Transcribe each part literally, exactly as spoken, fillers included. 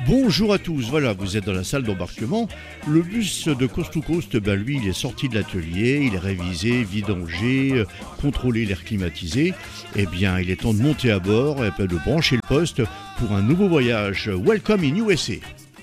Bonjour à tous, voilà, vous êtes dans la salle d'embarquement. Le bus de Coast to Coast, ben lui, il est sorti de l'atelier, il est révisé, vidangé, euh, contrôlé, l'air climatisé. Eh bien, il est temps de monter à bord et de brancher le poste pour un nouveau voyage. Welcome in U S A.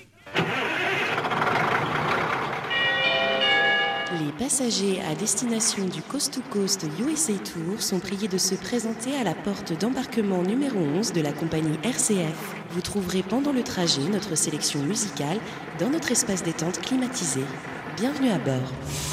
Les passagers à destination du Coast to Coast U S A Tour sont priés de se présenter à la porte d'embarquement numéro onze de la compagnie R C F. Vous trouverez pendant le trajet notre sélection musicale dans notre espace détente climatisé. Bienvenue à bord.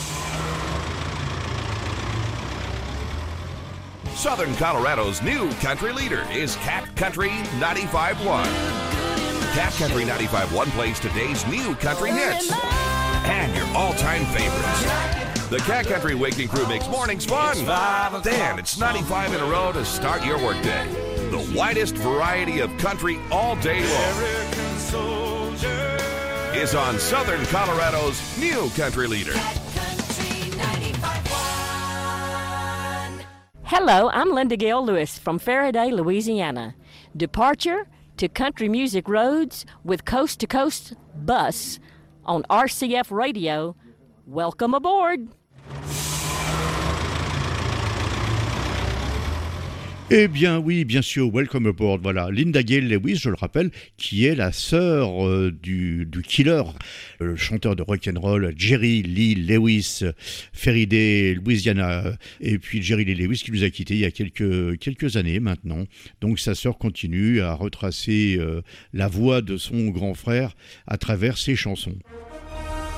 Southern Colorado's new country leader is Cat Country ninety-five point one. Cat Country ninety-five point one plays today's new country hits and your all-time favorites. The Cat Country Waking Crew makes mornings fun. Then it's ninety-five in a row to start your workday. The widest variety of country all day long is on Southern Colorado's new country leader. Hello, I'm Linda Gail Lewis from Faraday, Louisiana. Departure to country music roads with Coast to Coast Bus on R C F Radio. Welcome aboard. Eh bien oui, bien sûr, welcome aboard. Voilà, Linda Gail Lewis, je le rappelle, qui est la sœur euh, du, du Killer, le chanteur de rock'n'roll Jerry Lee Lewis, Faraday, Louisiana, et puis Jerry Lee Lewis qui nous a quittés il y a quelques, quelques années maintenant. Donc sa sœur continue à retracer euh, la voix de son grand frère à travers ses chansons.